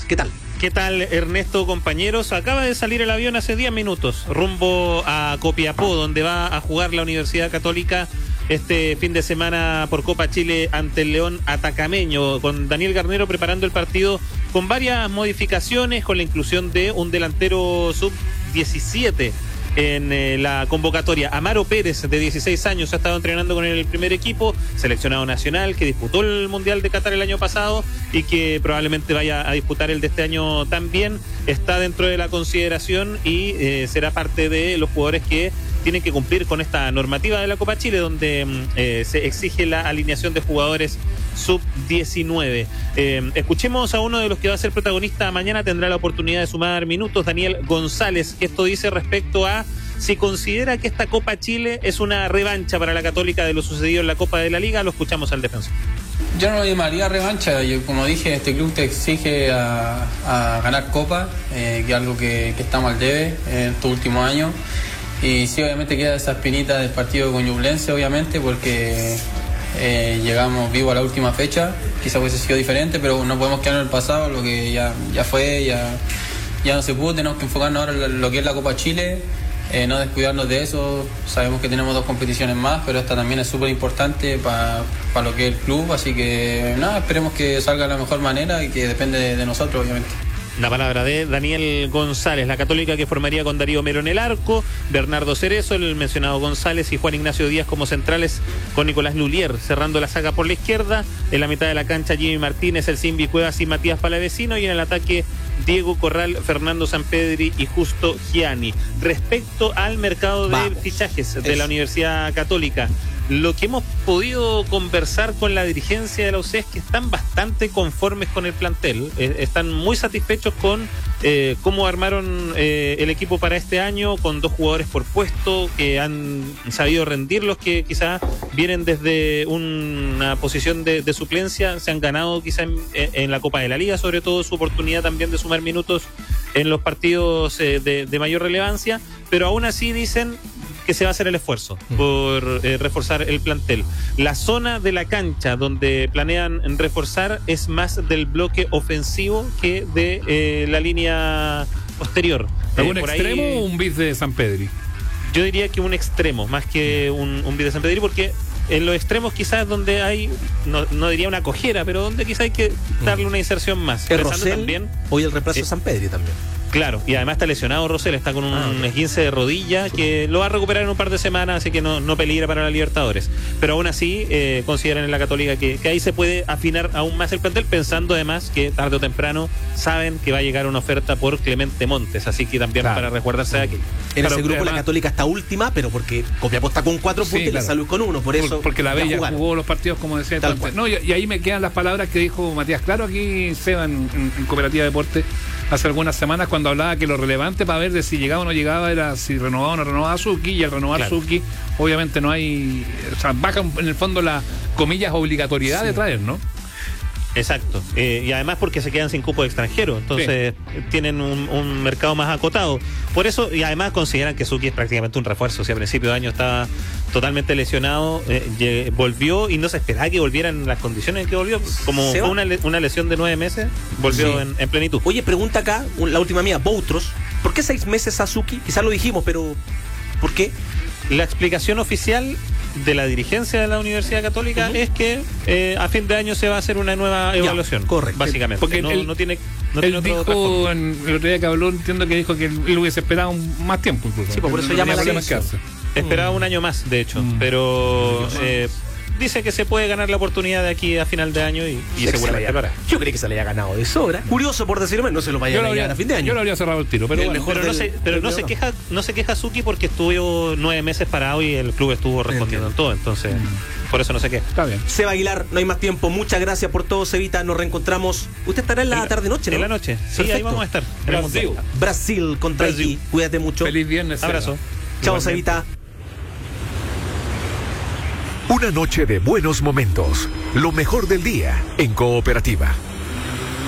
Deportes. ¿Qué tal? ¿Qué tal, Ernesto, compañeros? Acaba de salir el avión hace 10 minutos, rumbo a Copiapó, donde va a jugar la Universidad Católica este fin de semana por Copa Chile ante el León Atacameño, con Daniel Garnero preparando el partido con varias modificaciones, con la inclusión de un delantero sub-17 en la convocatoria. Amaro Pérez, de 16 años, ha estado entrenando con el primer equipo, seleccionado nacional, que disputó el Mundial de Qatar el año pasado y que probablemente vaya a disputar el de este año también. Está dentro de la consideración y será parte de los jugadores que tienen que cumplir con esta normativa de la Copa Chile, donde se exige la alineación de jugadores sub-19. Escuchemos a uno de los que va a ser protagonista mañana, tendrá la oportunidad de sumar minutos, Daniel González. Esto dice respecto a si considera que esta Copa Chile es una revancha para la Católica de lo sucedido en la Copa de la Liga. Lo escuchamos al defensor. Yo no lo llamaría revancha. Yo, como dije, este club te exige a ganar Copa, que es algo que estamos al debe en estos últimos años. Y sí, obviamente queda esa espinita del partido con Ñublense, obviamente, porque llegamos vivos a la última fecha. Quizá hubiese sido diferente, pero no podemos quedarnos en el pasado, lo que ya fue, ya no se pudo. Tenemos que enfocarnos ahora en lo que es la Copa Chile, no descuidarnos de eso. Sabemos que tenemos 2 competiciones más, pero esta también es súper importante para lo que es el club, así que nada, esperemos que salga de la mejor manera y que depende de nosotros, obviamente. La palabra de Daniel González, la Católica que formaría con Darío Mero en el arco, Bernardo Cerezo, el mencionado González y Juan Ignacio Díaz como centrales, con Nicolás Lulier cerrando la saga por la izquierda. En la mitad de la cancha, Jimmy Martínez, el Simbi Cuevas y Matías Palavecino, y en el ataque, Diego Corral, Fernando Sampedri y Justo Gianni. Respecto al mercado de fichajes de la Universidad Católica, lo que hemos podido conversar con la dirigencia de la UC es que están bastante conformes con el plantel, están muy satisfechos con cómo armaron el equipo para este año, con 2 jugadores por puesto que han sabido rendir, los que quizás vienen desde una posición de suplencia, se han ganado quizás en la Copa de la Liga, sobre todo su oportunidad también de sumar minutos en los partidos de mayor relevancia, pero aún así dicen que se va a hacer el esfuerzo por reforzar el plantel. La zona de la cancha donde planean reforzar es más del bloque ofensivo que de la línea posterior. ¿Un extremo o un bis de Sampedri? Yo diría que un extremo, más que un bis de Sampedri, porque en los extremos quizás donde hay, no diría una cojera, pero donde quizás hay que darle una inserción más. El Rosell, hoy el reemplazo de Sampedri también. Claro, y además está lesionado Rosell, está con un esguince de rodilla que lo va a recuperar en un par de semanas, así que no peligra para la Libertadores. Pero aún así, consideran en la Católica que ahí se puede afinar aún más el plantel, pensando además que tarde o temprano saben que va a llegar una oferta por Clemente Montes, así que también para resguardarse de aquí. En ese grupo además, la Católica está última, pero porque Copiapó está con 4 puntos y la Salud con 1, por eso. Porque la Bella jugó los partidos, como decía antes. No, y ahí me quedan las palabras que dijo Matías Claro aquí, Seba, en Cooperativa Deporte, hace algunas semanas, cuando hablaba que lo relevante para ver de si llegaba o no llegaba era si renovaba o no renovaba Zucchi, y al renovar Zucchi obviamente no hay, o sea, baja en el fondo la, comillas, obligatoriedad de traer, ¿no? Exacto, y además porque se quedan sin cupo de extranjero, entonces tienen un mercado más acotado, por eso, y además consideran que Zucchi es prácticamente un refuerzo. Si a principio de año estaba totalmente lesionado, volvió y no se esperaba que volviera en las condiciones en que volvió, como fue una lesión de 9 meses, volvió en plenitud. Oye, pregunta acá, la última mía, Boutros, ¿por qué 6 meses a Zucchi? Quizás lo dijimos, pero ¿por qué? La explicación oficial de la dirigencia de la Universidad Católica es que a fin de año se va a hacer una nueva evaluación. Correcto. Básicamente. Porque no tiene él dijo, el otro día que habló, entiendo que dijo que él hubiese esperado más tiempo incluso. Sí, por eso llama la atención. Esperaba un año más, de hecho, pero dice que se puede ganar la oportunidad de aquí a final de año y seguramente lo hará. Yo creí que se le había ganado de sobra. Curioso, por decirlo menos, no se lo vaya a ganar a fin de año. Yo lo habría cerrado el tiro, pero no se queja Zucchi porque estuvo 9 meses parado y el club estuvo respondiendo en todo, entonces por eso no se queja. Está bien. Seba Aguilar, no hay más tiempo. Muchas gracias por todo, Sebita. Nos reencontramos. Usted estará en la tarde-noche, ¿no? En la noche. Sí, perfecto. Ahí vamos a estar. Brasil contra Haití. Cuídate mucho. Feliz viernes. Abrazo. Chao, Sebita. Una noche de buenos momentos. Lo mejor del día en Cooperativa.